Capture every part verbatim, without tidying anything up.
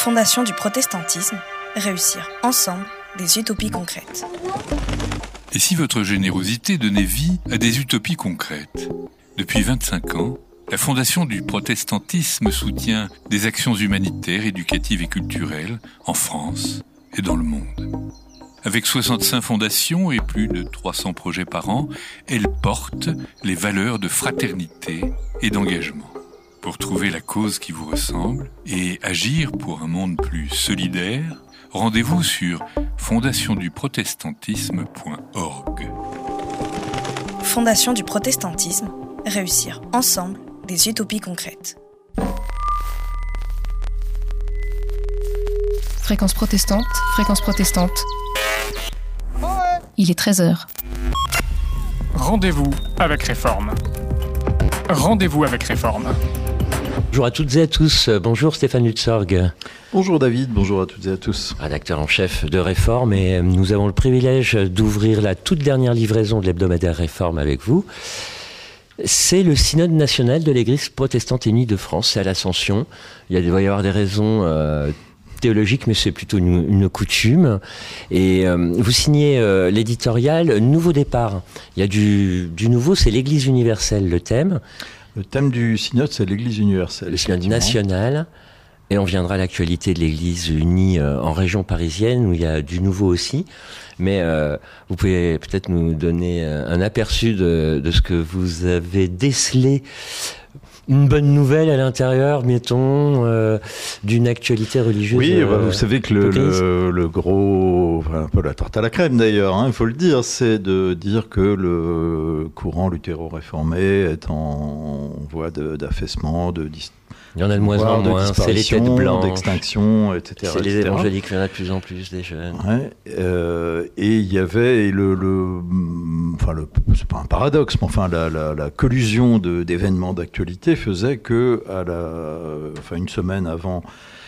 Fondation du protestantisme, réussir ensemble des utopies concrètes. Et si votre générosité donnait vie à des utopies concrètes ? Depuis vingt-cinq ans, la Fondation du protestantisme soutient des actions humanitaires, éducatives et culturelles en France et dans le monde. Avec soixante-cinq fondations et plus de trois cents projets par an, elle porte les valeurs de fraternité et d'engagement. Pour trouver la cause qui vous ressemble et agir pour un monde plus solidaire, rendez-vous sur fondation du protestantisme point org. Fondation du protestantisme, réussir ensemble des utopies concrètes. Fréquence protestante, fréquence protestante. Il est treize heures. Rendez-vous avec Réforme. Rendez-vous avec Réforme. Bonjour à toutes et à tous. Bonjour Stéphane Hutzorg. Bonjour David, bonjour à toutes et à tous. Rédacteur en chef de Réforme, et nous avons le privilège d'ouvrir la toute dernière livraison de l'hebdomadaire Réforme avec vous. C'est le synode national de l'Église protestante unie de France, c'est à l'Ascension. Il, y a, il va y avoir des raisons euh, théologiques, mais c'est plutôt une, une coutume. Et euh, vous signez euh, l'éditorial Nouveau départ. Il y a du, du nouveau, c'est l'Église universelle, le thème. Le thème du synode, c'est l'Église universelle. Le synode national. Et on viendra à l'actualité de l'Église unie euh, en région parisienne, où il y a du nouveau aussi. Mais euh, vous pouvez peut-être nous donner un aperçu de, de ce que vous avez décelé. Une bonne nouvelle à l'intérieur, mettons, euh, d'une actualité religieuse. Oui, euh, bah, vous savez que le, le, le gros, enfin, un peu la tarte à la crème d'ailleurs, hein, il faut le dire, c'est de dire que le courant luthéro-réformé est en voie de, d'affaissement, de distanciation. Il y en a de moins en moins, c'est les têtes blanches, d'extinction, et cetera. C'est et les cetera. évangéliques, il y en a de plus en plus, des jeunes. Ouais, euh, et il y avait le, le, enfin le, c'est pas un paradoxe, mais enfin la, la, la collusion de, d'événements d'actualité faisait que, à la, enfin une semaine avant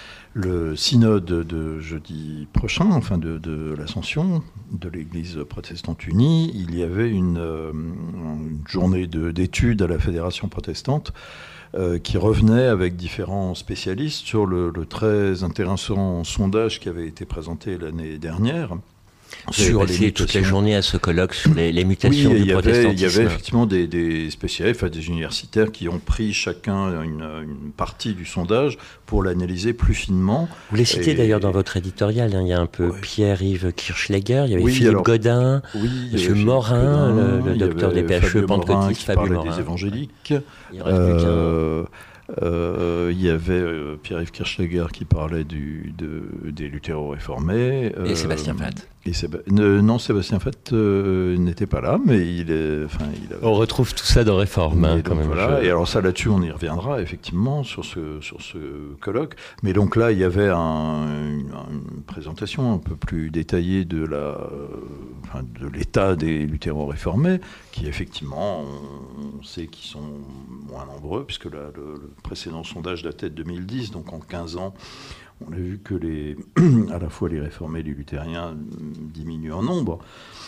le synode de jeudi prochain, enfin de, de l'Ascension de l'Église protestante unie, il y avait une, une journée de, d'études à la Fédération protestante. Euh, qui revenait avec différents spécialistes sur le, le très intéressant sondage qui avait été présenté l'année dernière. Sur les mutations. Toute la journée à ce colloque sur les, les mutations oui, du il y avait, protestantisme. Il y avait effectivement des, des spécialistes, enfin, des universitaires qui ont pris chacun une, une partie du sondage pour l'analyser plus finement. Vous les citez et, d'ailleurs dans votre éditorial, hein. Il y a un peu ouais. Pierre-Yves Kirchschläger, il y avait oui, Philippe alors, Godin, oui, M. Morin, Godin, le, le docteur des P H E pentecôtiste, Fabio Fabio Morin, Morin. des évangéliques. Il reste euh, plus qu'un... Euh, il y avait euh, Pierre-Yves Kirchschläger qui parlait du, de, des luthéro-réformés. Euh, et Sébastien Fath. Et Séba... ne, non, Sébastien Fath euh, n'était pas là, mais il est... Enfin, il avait... On retrouve tout ça dans Réforme. Hein, donc, quand même, voilà. je... Et alors ça, là-dessus, on y reviendra, effectivement, sur ce, sur ce colloque. Mais donc là, il y avait un, une, une présentation un peu plus détaillée de, la, enfin, de l'état des luthéro-réformés, qui, effectivement, on, on sait qu'ils sont moins nombreux, puisque la, le, le précédent sondage datait de deux mille dix, donc en quinze ans, on a vu que les, à la fois les réformés et les luthériens diminuent en nombre.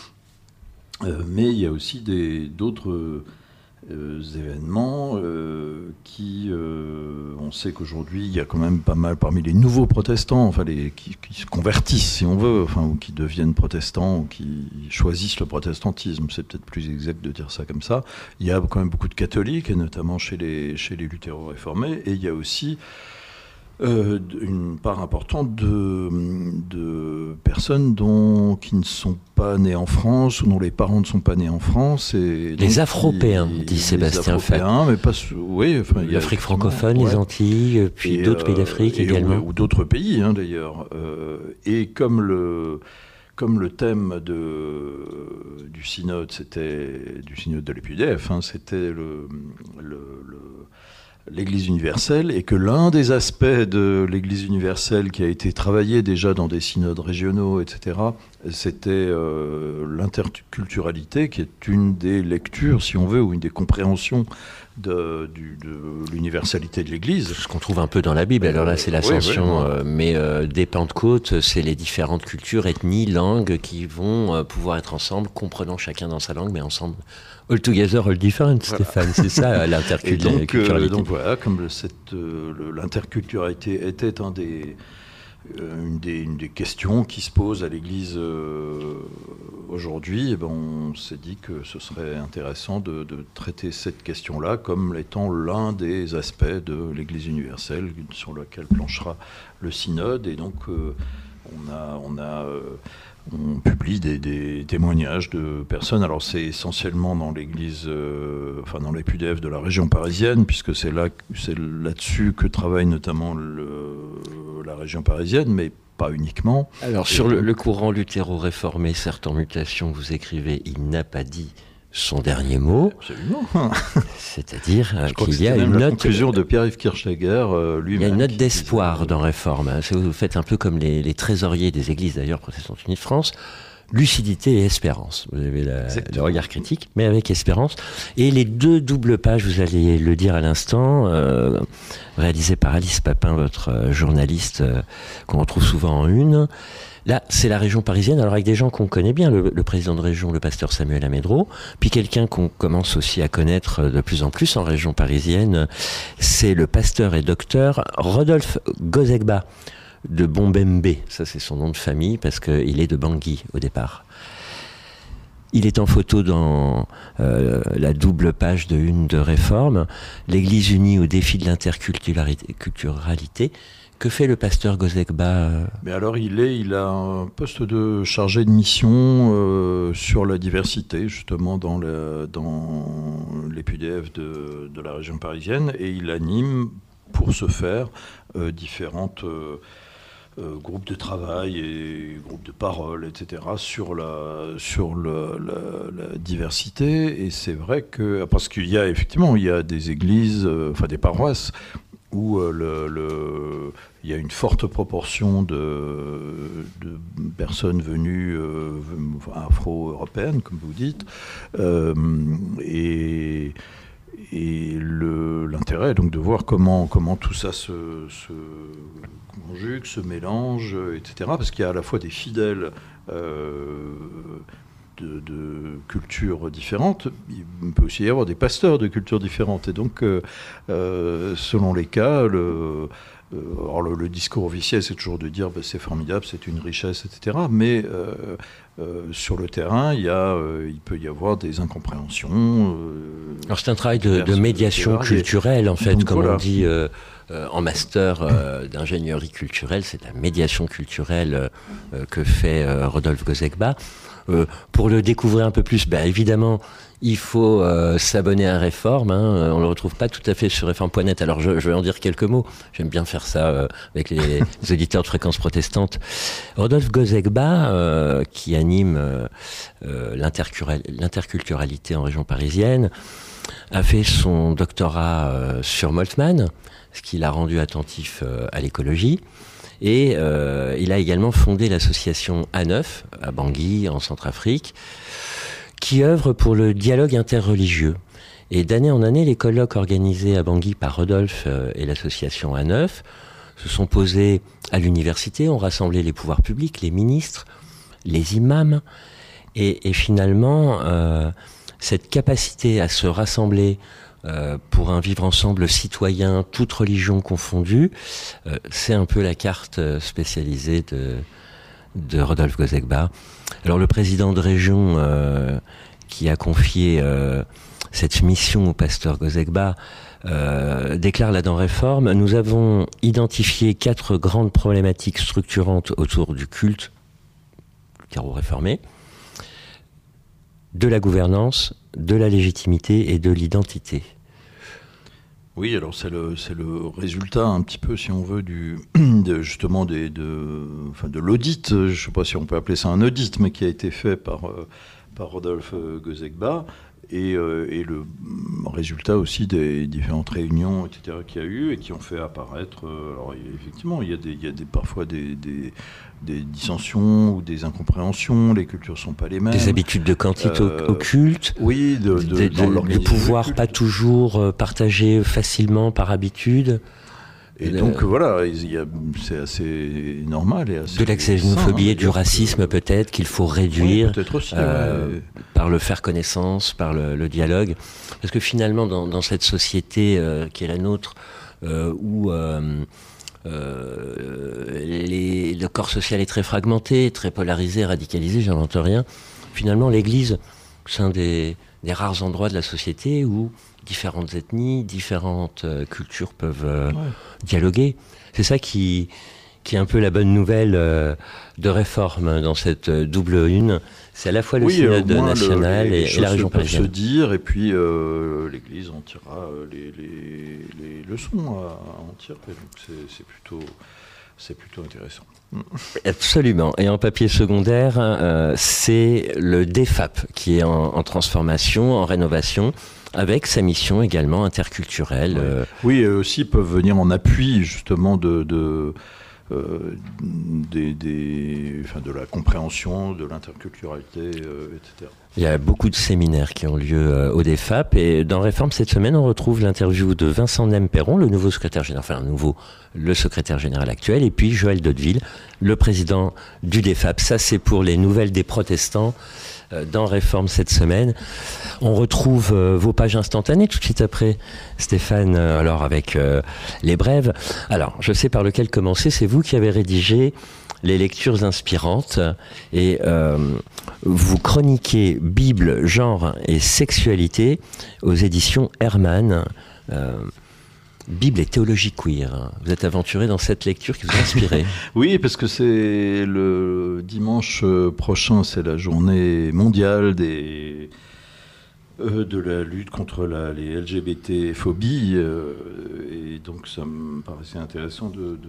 Euh, mais il y a aussi des, d'autres euh, événements euh, qui... Euh, on sait qu'aujourd'hui, il y a quand même pas mal parmi les nouveaux protestants, enfin les, qui, qui se convertissent, si on veut, enfin, ou qui deviennent protestants, ou qui choisissent le protestantisme. C'est peut-être plus exact de dire ça comme ça. Il y a quand même beaucoup de catholiques, et notamment chez les, chez les luthéro-réformés. Et il y a aussi... Euh, une part importante de, de personnes dont, qui ne sont pas nées en France ou dont les parents ne sont pas nés en France. Et les Afropéens, dit Sébastien Fath. Mais pas, oui, enfin, l'Afrique francophone, ouais. Les Antilles, puis et d'autres euh, pays d'Afrique et, également. Ou, ou d'autres pays, hein, d'ailleurs. Euh, et comme le... Comme le thème de, du synode, c'était du synode de l'E P U D F, hein, c'était le, le, le, l'Église universelle, et que l'un des aspects de l'Église universelle qui a été travaillé déjà dans des synodes régionaux, et cetera, c'était euh, l'interculturalité, qui est une des lectures, si on veut, ou une des compréhensions de, du, de l'universalité de l'Église. Ce qu'on trouve un peu dans la Bible, alors là c'est l'Ascension, oui, oui, oui. Euh, mais euh, des Pentecôtes, c'est les différentes cultures, ethnies, langues qui vont euh, pouvoir être ensemble, comprenant chacun dans sa langue, mais ensemble. All together, all different, voilà. Stéphane, c'est ça l'interculturalité. Donc, euh, donc voilà, comme le, cette, euh, le, l'interculturalité était un des, une, des, une des questions qui se posent à l'Église euh, aujourd'hui, eh ben, on s'est dit que ce serait intéressant de, de traiter cette question-là comme étant l'un des aspects de l'Église universelle sur lequel planchera le synode. Et donc, euh, on a... On a euh, On publie des, des témoignages de personnes. Alors c'est essentiellement dans l'église, euh, enfin dans les P U D F de la région parisienne, puisque c'est là, c'est là-dessus que travaille notamment le, la région parisienne, mais pas uniquement. Alors Et sur le, le courant luthéro-réformé, certes en mutation, vous écrivez, il n'a pas dit son dernier mot. Absolument. C'est-à-dire Je crois qu'il que y a même une la note. conclusion de Pierre-Yves Kirchsteiger euh, lui-même. Il y a une note d'espoir disait... dans Réforme. Vous faites un peu comme les, les trésoriers des églises d'ailleurs protestantes unies de France. Lucidité et espérance. Vous avez la, le regard critique, mais avec espérance. Et les deux doubles pages, vous allez le dire à l'instant, euh, réalisées par Alice Papin, votre journaliste euh, qu'on retrouve souvent en une. Là, c'est la région parisienne, alors avec des gens qu'on connaît bien, le, le président de région, le pasteur Samuel Amédro, puis quelqu'un qu'on commence aussi à connaître de plus en plus en région parisienne, c'est le pasteur et docteur Rodolphe Gozegba de Bombembe. Ça, c'est son nom de famille parce qu'il est de Bangui au départ. Il est en photo dans euh, la double page de une de Réforme, l'Église unie au défi de l'interculturalité. Que fait le pasteur Gozegba ? Mais alors, il, est, il a un poste de chargé de mission euh, sur la diversité, justement, dans, le, dans les P U D F de, de la région parisienne, et il anime, pour ce faire, euh, différentes euh, euh, groupes de travail et groupes de parole, et cetera, sur la, sur le, la, la diversité. Et c'est vrai que, parce qu'il y a effectivement, il y a des églises, euh, enfin des paroisses, où euh, le, le, il y a une forte proportion de, de personnes venues euh, afro-européennes, comme vous dites, euh, et, et le, l'intérêt est donc de voir comment, comment tout ça se, se conjugue, se mélange, et cetera, parce qu'il y a à la fois des fidèles euh, De, de cultures différentes, il peut aussi y avoir des pasteurs de cultures différentes. Et donc, euh, euh, selon les cas, le, euh, alors le, le discours officiel, c'est toujours de dire bah, c'est formidable, c'est une richesse, et cetera. Mais euh, euh, sur le terrain, il, y a, euh, il peut y avoir des incompréhensions. Euh, alors c'est un travail de, de médiation culturelle, en fait, donc, comme voilà. on dit... Euh... Euh, en master euh, d'ingénierie culturelle, c'est la médiation culturelle euh, que fait euh, Rodolphe Gozegba. Euh, pour le découvrir un peu plus, ben, évidemment, il faut euh, s'abonner à Réforme. Hein. On ne le retrouve pas tout à fait sur réforme point net. Alors, je, je vais en dire quelques mots. J'aime bien faire ça euh, avec les, les auditeurs de Fréquence Protestante. Rodolphe Gozegba, euh, qui anime euh, euh, l'interculturalité en région parisienne, a fait son doctorat euh, sur Moltmann, ce qui l'a rendu attentif euh, à l'écologie. Et euh, il a également fondé l'association A neuf, à Bangui, en Centrafrique, qui œuvre pour le dialogue interreligieux. Et d'année en année, les colloques organisés à Bangui par Rodolphe euh, et l'association A neuf se sont posés à l'université, ont rassemblé les pouvoirs publics, les ministres, les imams. Et, et finalement, euh, cette capacité à se rassembler Euh, pour un vivre ensemble citoyen, toute religion confondue, euh, c'est un peu la carte spécialisée de, de Rodolphe Gozegba. Alors le président de région euh, qui a confié euh, cette mission au pasteur Gozegba euh, déclare là dans Réforme, nous avons identifié quatre grandes problématiques structurantes autour du culte luthéro-réformé, de la gouvernance, de la légitimité et de l'identité. Oui, alors c'est le, c'est le résultat un petit peu, si on veut, du, de, justement des, de, enfin de l'audit, je ne sais pas si on peut appeler ça un audit, mais qui a été fait par, par Rodolphe Gozegba, et, et le résultat aussi des différentes réunions, et cetera, qu'il y a eu et qui ont fait apparaître, alors effectivement, il y a, des, il y a des, parfois des... des des dissensions ou des incompréhensions, les cultures ne sont pas les mêmes. Des habitudes de quantité euh, occultes. Oui, de, de, de, de, le pouvoir pas toujours partagé facilement par habitude. Et le, donc voilà, il y a, c'est assez normal. Et assez de la xénophobie et du racisme que, peut-être qu'il faut réduire, oui, peut-être aussi, euh, ouais. par le faire connaissance, par le, le dialogue. Parce que finalement, dans, dans cette société euh, qui est la nôtre, euh, où... Euh, euh, les, le corps social est très fragmenté, très polarisé, radicalisé, j'invente rien. Finalement, l'Église, c'est un des, des rares endroits de la société où différentes ethnies, différentes euh, cultures peuvent euh, ouais. dialoguer. C'est ça qui, qui est un peu la bonne nouvelle euh, de Réforme dans cette euh, double une. C'est à la fois le oui, synode national le, les, et, les et la région parisienne. Se dire, et puis euh, l'Église en tirera les, les, les leçons à, à en tirer. Donc c'est, c'est, plutôt, c'est plutôt intéressant. Absolument. Et en papier secondaire, euh, c'est le D F A P qui est en, en transformation, en rénovation, avec sa mission également interculturelle. Ouais. Euh... Oui, eux aussi peuvent venir en appui justement de... de Euh, des, des, enfin de la compréhension, de l'interculturalité, euh, et cetera. Il y a beaucoup de séminaires qui ont lieu euh, au D F A P et dans Réforme cette semaine, on retrouve l'interview de Vincent Nem-Perron, le nouveau secrétaire général, enfin nouveau, le secrétaire général actuel, et puis Joël Dodeville, le président du D F A P. Ça, c'est pour les nouvelles des protestants euh, dans Réforme cette semaine. On retrouve euh, vos pages instantanées tout de suite après, Stéphane, euh, alors avec euh, les brèves. Alors, je sais par lequel commencer, c'est vous qui avez rédigé les lectures inspirantes et euh, vous chroniquez Bible, genre et sexualité aux éditions Hermann. Euh, Bible et théologie queer. Vous êtes aventuré dans cette lecture qui vous a inspiré. Oui, parce que c'est le dimanche prochain, c'est la journée mondiale des... Euh, de la lutte contre la, les L G B T-phobies, euh, et donc ça me paraissait intéressant de,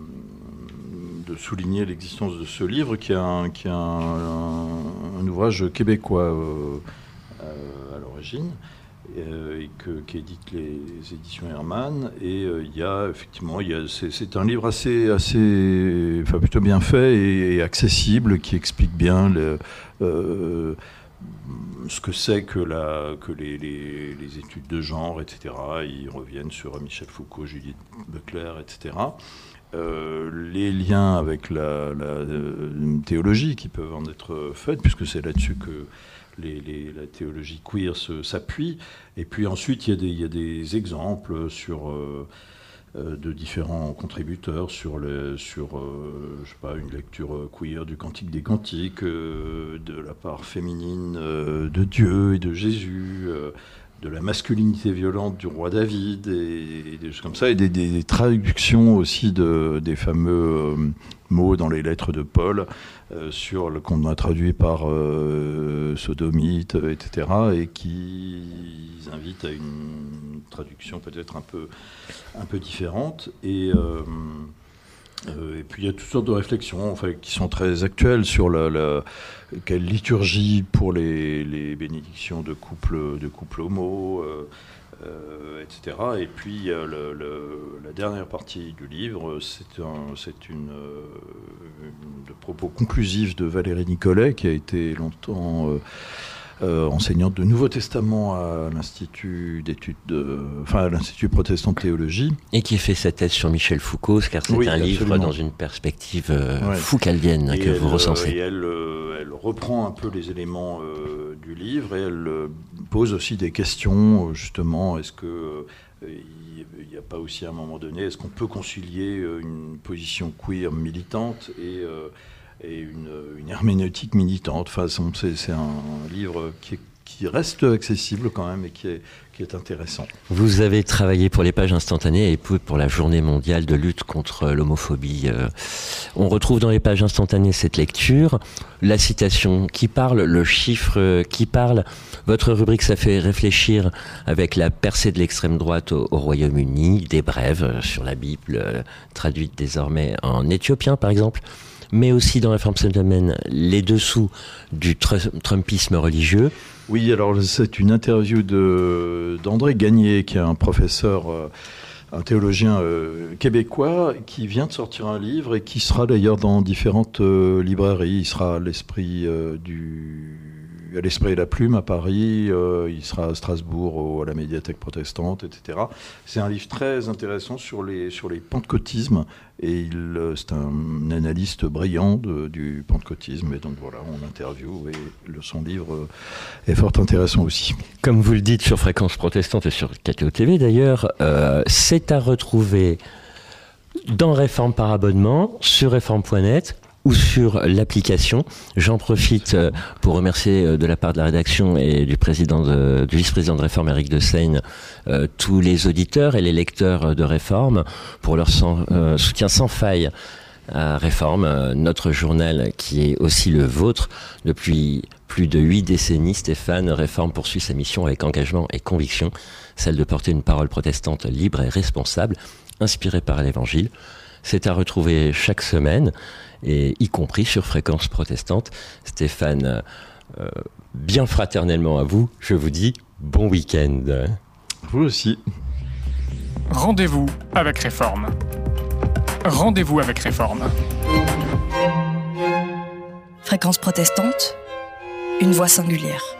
de, de souligner l'existence de ce livre qui est un, qui est un, un, un ouvrage québécois euh, à, à l'origine, euh, et que, qui édite les éditions Hermann, et euh, il y a effectivement, il y a, c'est, c'est un livre assez, assez, enfin plutôt bien fait et, et accessible, qui explique bien le... Euh, ce que c'est que, la, que les, les, les études de genre, et cetera. Ils reviennent sur Michel Foucault, Judith Butler, et cetera. Euh, les liens avec la, la euh, théologie qui peuvent en être faits, puisque c'est là-dessus que les, les, la théologie queer se, s'appuie. Et puis ensuite, il y a des, il y a des exemples sur... Euh, de différents contributeurs sur, le, sur euh, je sais pas, une lecture queer du Cantique des Cantiques, euh, de la part féminine euh, de Dieu et de Jésus, euh, de la masculinité violente du roi David, et, et des choses comme ça, et des, des, des traductions aussi de, des fameux euh, mots dans les lettres de Paul, euh, sur le, qu'on a traduit par euh, sodomite, et cetera, et qui invitent à une traduction peut-être un peu, un peu différente. Et, euh, euh, et puis il y a toutes sortes de réflexions, enfin, qui sont très actuelles sur la, la quelle liturgie pour les, les bénédictions de couples de couple homo, euh, euh, et cetera. Et puis euh, le, le, la dernière partie du livre, c'est, un, c'est une, euh, une de propos conclusifs de Valérie Nicolet, qui a été longtemps euh, Euh, enseignante de Nouveau Testament à l'Institut d'études de, enfin à l'Institut protestant de théologie. Et qui a fait sa thèse sur Michel Foucault, car c'est oui, un absolument. livre dans une perspective euh, ouais. foucaldienne que elle, vous recensez. Et elle, euh, elle reprend un peu les éléments euh, du livre, et elle euh, pose aussi des questions, justement, est-ce que il n'y a pas aussi à un moment donné, est-ce qu'on peut concilier une position queer militante et euh, et une, une herméneutique militante. Enfin, c'est, c'est un livre qui, est, qui reste accessible quand même et qui est, qui est intéressant. Vous avez travaillé pour les pages instantanées et pour la journée mondiale de lutte contre l'homophobie. On retrouve dans les pages instantanées cette lecture, la citation qui parle, le chiffre qui parle. Votre rubrique, ça fait réfléchir avec la percée de l'extrême droite au, au Royaume-Uni, des brèves sur la Bible, traduite désormais en éthiopien par exemple, mais aussi dans Réforme cette semaine, les dessous du tr- trumpisme religieux. Oui, alors c'est une interview de, d'André Gagné, qui est un professeur, euh, un théologien euh, québécois, qui vient de sortir un livre et qui sera d'ailleurs dans différentes euh, librairies. Il sera à l'esprit euh, du... à l'Esprit et la Plume à Paris, euh, il sera à Strasbourg au, à la médiathèque protestante, et cetera. C'est un livre très intéressant sur les, sur les pentecôtismes, et il, c'est un analyste brillant de, du pentecôtisme, et donc voilà, on l'interviewe, et le, son livre est fort intéressant aussi. Comme vous le dites sur Fréquence Protestante et sur K T O T V d'ailleurs, euh, c'est à retrouver dans Réforme par abonnement, sur réforme point net ou sur l'application. J'en profite pour remercier de la part de la rédaction et du président de, du vice-président de Réforme, Éric de Seyne, euh, tous les auditeurs et les lecteurs de Réforme pour leur sans, euh, soutien sans faille à Réforme, euh, notre journal qui est aussi le vôtre depuis plus de huit décennies. Stéphane, Réforme poursuit sa mission avec engagement et conviction, celle de porter une parole protestante libre et responsable, inspirée par l'Évangile. C'est à retrouver chaque semaine, et y compris sur Fréquence Protestante. Stéphane, euh, bien fraternellement à vous, je vous dis bon week-end. Vous aussi. Rendez-vous avec Réforme. Rendez-vous avec Réforme. Fréquence protestante, une voix singulière.